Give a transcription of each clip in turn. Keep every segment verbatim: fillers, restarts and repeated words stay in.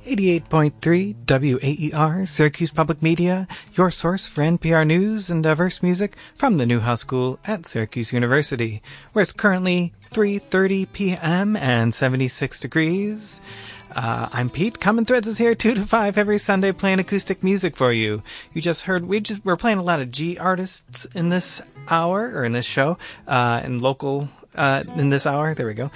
eighty-eight point three W A E R, Syracuse Public Media, your source for N P R news and diverse music from the Newhouse School at Syracuse University, where it's currently three thirty p.m. and seventy-six degrees. Uh, I'm Pete. Common Threads is here two to five every Sunday playing acoustic music for you. You just heard, we just, we're playing a lot of G artists in this hour, or in this show, uh, and local, uh, in this hour. There we go.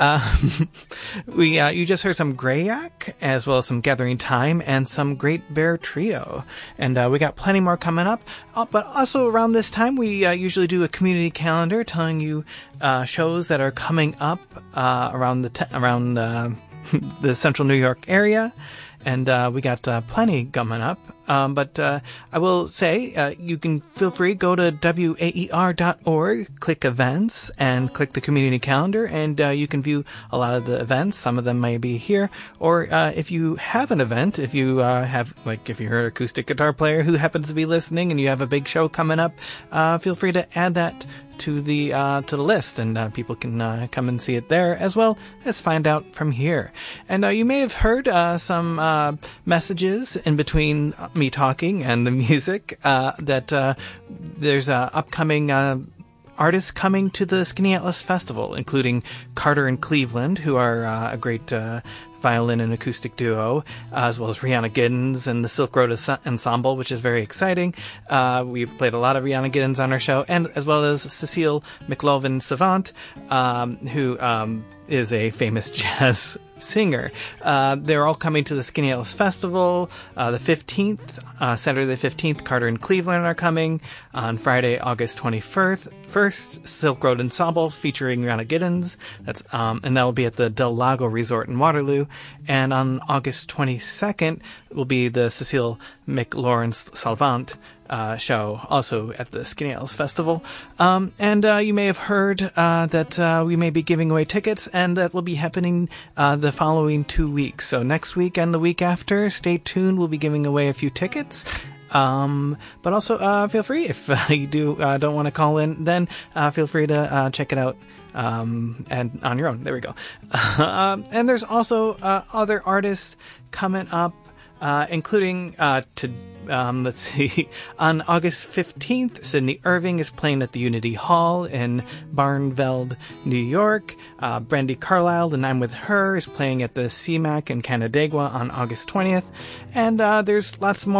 Um, we, uh, you just heard some Grayak, as well as some Gathering Time, and some Great Bear Trio. And, uh, we got plenty more coming up. Uh, but also around this time, we, uh, usually do a community calendar telling you, uh, shows that are coming up, uh, around the, te- around, uh, the central New York area, and uh, we got uh, plenty coming up. Um, but uh, I will say uh, you can feel free go to W A E R dot org, click events, and click the community calendar, and uh, you can view a lot of the events. Some of them may be here, or uh, if you have an event, if you uh, have, like, if you're an acoustic guitar player who happens to be listening and you have a big show coming up, uh, feel free to add that to the uh, to the list, and uh, people can uh, come and see it there as well as find out from here. And uh, you may have heard uh, some uh, messages in between me talking and the music uh, that uh, there's uh, upcoming uh, artists coming to the Skinny Atlas Festival, including Carter and Cleveland, who are uh, a great uh, violin and acoustic duo, uh, as well as Rihanna Giddens and the Silk Road Ensemble, which is very exciting. Uh, we've played a lot of Rihanna Giddens on our show, and as well as Cecile McLovin Savant, um, who um, is a famous jazz singer. Uh, they're all coming to the Skinny Atlas Festival. Uh, the fifteenth, uh, Saturday the fifteenth, Carter and Cleveland are coming. On Friday, August twenty-first, first, Silk Road Ensemble featuring Rihanna Giddens. That's, um, and that will be at the Del Lago Resort in Waterloo. And on August twenty-second will be the Cecile McLawrence Salvant Uh, show, also at the Skinny Atlas Festival. Um, and uh, you may have heard uh, that uh, we may be giving away tickets, and that will be happening uh, the following two weeks. So next week and the week after, stay tuned. We'll be giving away a few tickets. Um, but also uh, feel free, if uh, you do uh, don't want to call in, then uh, feel free to uh, check it out um, and on your own. There we go. um, and there's also uh, other artists coming up, uh, including uh, to Um, let's see, on August fifteenth, Sydney Irving is playing at the Unity Hall in Barneveld, New York. Uh, Brandy Carlisle, and I'm With Her, is playing at the C MAC in Canandaigua on August twentieth. And uh, there's lots more